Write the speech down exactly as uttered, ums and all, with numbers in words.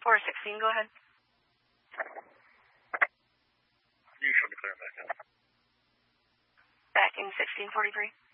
four sixteen, go ahead. You should be clear back in. Backing sixteen forty-three.